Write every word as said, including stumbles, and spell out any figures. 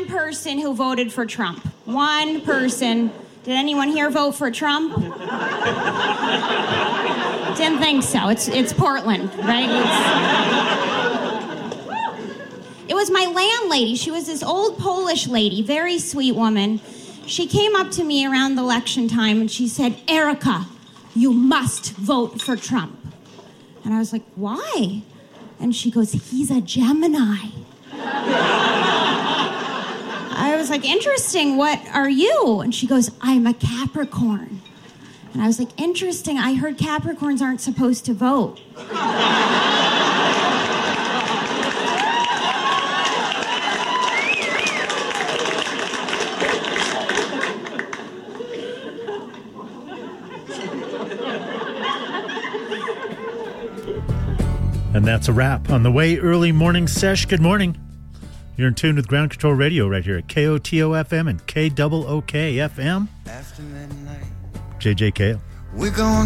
one person who voted for Trump. One person. Did anyone here vote for Trump? Didn't think so. It's it's Portland, right? It's... It was my landlady. She was this old Polish lady, very sweet woman. She came up to me around the election time and she said, Erica, you must vote for Trump. And I was like, why? And she goes, he's a Gemini. I was like, interesting, what are you? And she goes, I'm a Capricorn. And I was like, interesting, I heard Capricorns aren't supposed to vote. And that's a wrap on the Way Early Morning Sesh. Good morning. You're in tune with Ground Control Radio right here at K O T O F M and K O O K F M. After midnight, J J K. We're going